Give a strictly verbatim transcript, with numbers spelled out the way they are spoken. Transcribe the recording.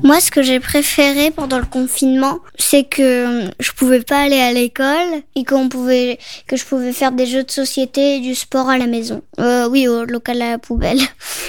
Moi, ce que j'ai préféré pendant le confinement, c'est que je pouvais pas aller à l'école et qu'on pouvait, que je pouvais faire des jeux de société et du sport à la maison. Euh, oui, au local à la poubelle.